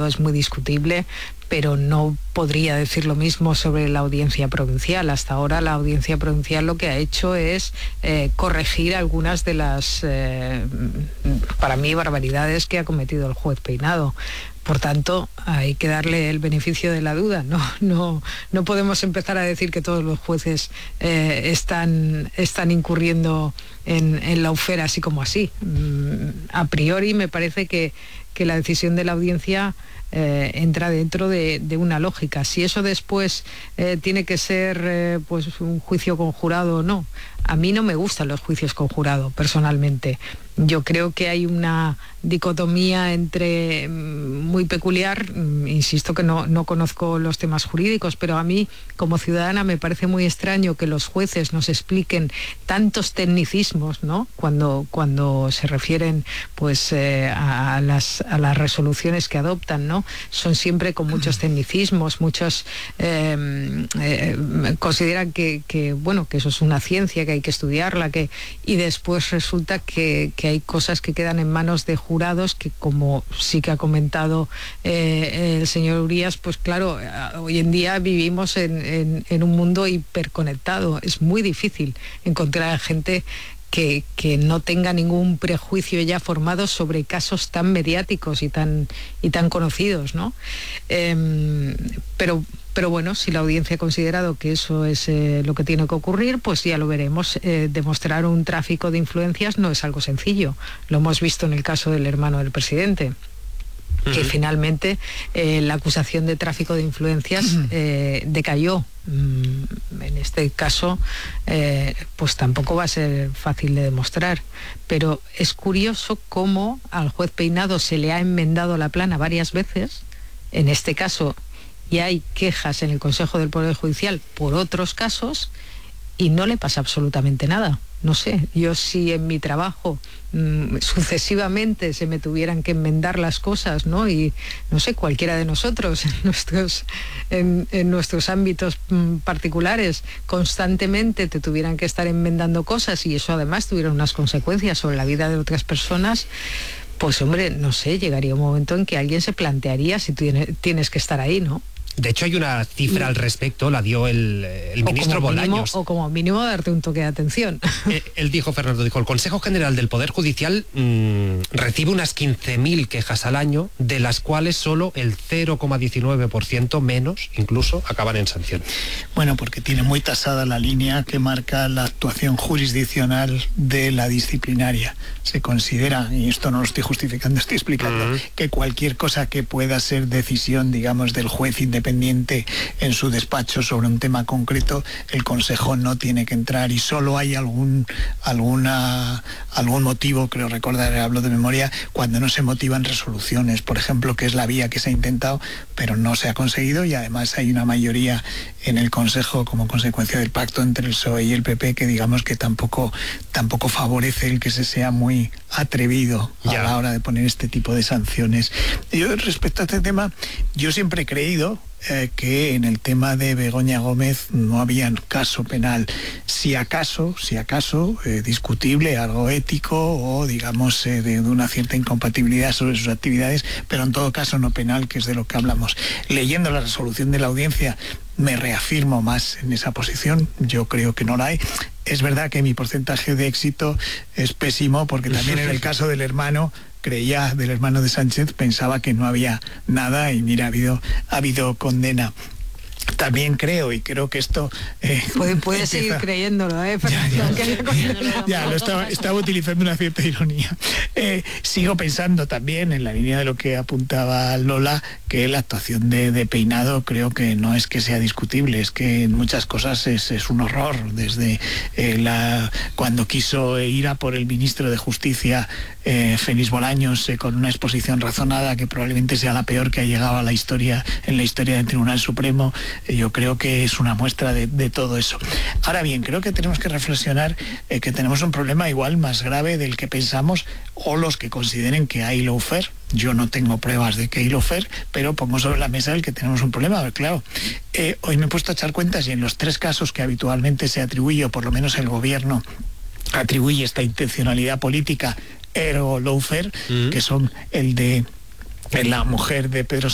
peinado es muy discutible, pero no podría decir lo mismo sobre la audiencia provincial. Hasta ahora la audiencia provincial lo que ha hecho es corregir algunas de las, para mí, barbaridades que ha cometido el juez Peinado. Por tanto, hay que darle el beneficio de la duda. No podemos empezar a decir que todos los jueces están incurriendo en lawfare así como así. A priori me parece que la decisión de la audiencia entra dentro de una lógica. Si eso después tiene que ser pues un juicio conjurado o no. A mí no me gustan los juicios conjurados, personalmente. Yo creo que hay una dicotomía entre muy peculiar, insisto que no conozco los temas jurídicos, pero a mí como ciudadana me parece muy extraño que los jueces nos expliquen tantos tecnicismos, ¿no? Cuando se refieren pues a las resoluciones que adoptan, ¿no? Son siempre con muchos tecnicismos, muchos consideran que eso es una ciencia, que hay que estudiarla, y después resulta que hay cosas que quedan en manos de jurados que, como sí que ha comentado el señor Urías, pues claro, hoy en día vivimos en un mundo hiperconectado. Es muy difícil encontrar gente que no tenga ningún prejuicio ya formado sobre casos tan mediáticos y tan conocidos, ¿no? Pero bueno, si la audiencia ha considerado que eso es lo que tiene que ocurrir, pues ya lo veremos. Demostrar un tráfico de influencias no es algo sencillo. Lo hemos visto en el caso del hermano del presidente, que finalmente la acusación de tráfico de influencias decayó. En este caso, pues tampoco va a ser fácil de demostrar. Pero es curioso cómo al juez Peinado se le ha enmendado la plana varias veces. En este caso, y hay quejas en el Consejo del Poder Judicial por otros casos y no le pasa absolutamente nada. No sé, yo si en mi trabajo sucesivamente se me tuvieran que enmendar las cosas, ¿no? Y no sé, cualquiera de nosotros en nuestros ámbitos particulares constantemente te tuvieran que estar enmendando cosas y eso además tuviera unas consecuencias sobre la vida de otras personas, pues hombre, no sé, llegaría un momento en que alguien se plantearía si tienes que estar ahí, ¿no? De hecho, hay una cifra al respecto, la dio el ministro Bolaños. O como mínimo darte un toque de atención. Él dijo, Fernando, el Consejo General del Poder Judicial recibe unas 15.000 quejas al año, de las cuales solo el 0,19% menos, incluso, acaban en sanción. Bueno, porque tiene muy tasada la línea que marca la actuación jurisdiccional de la disciplinaria. Se considera, y esto no lo estoy justificando, estoy explicando, que cualquier cosa que pueda ser decisión, digamos, del juez independiente en su despacho sobre un tema concreto, el Consejo no tiene que entrar y solo hay algún motivo, creo recordar, hablo de memoria, cuando no se motivan resoluciones, por ejemplo, que es la vía que se ha intentado, pero no se ha conseguido, y además hay una mayoría en el Consejo como consecuencia del pacto entre el PSOE y el PP que digamos que tampoco favorece el que se sea muy atrevido a la hora de poner este tipo de sanciones. Yo, respecto a este tema, yo siempre he creído que en el tema de Begoña Gómez no había caso penal. Si acaso, discutible, algo ético o digamos de una cierta incompatibilidad sobre sus actividades, pero en todo caso no penal, que es de lo que hablamos. Leyendo la resolución de la audiencia me reafirmo más en esa posición. Yo creo que no la hay. Es verdad que mi porcentaje de éxito es pésimo, porque también en el caso del hermano de Sánchez, pensaba que no había nada y mira, ha habido condena. También creo, y creo que esto... Puedes seguir creyéndolo, estaba utilizando una cierta ironía. Sigo pensando también, en la línea de lo que apuntaba Lola, que la actuación de Peinado creo que no es que sea discutible, es que en muchas cosas es un horror. Desde cuando quiso ir a por el ministro de Justicia, Félix Bolaños, con una exposición razonada que probablemente sea la peor que ha llegado en la historia del Tribunal Supremo, yo creo que es una muestra de todo eso. Ahora bien, creo que tenemos que reflexionar que tenemos un problema igual más grave del que pensamos, o los que consideren que hay lawfare. Yo no tengo pruebas de que hay lawfare, pero pongo sobre la mesa el que tenemos un problema. A ver, claro, hoy me he puesto a echar cuentas y en los 3 casos que habitualmente se atribuye, o por lo menos el gobierno atribuye esta intencionalidad política, ergo lawfare, que son el de la mujer de Pedro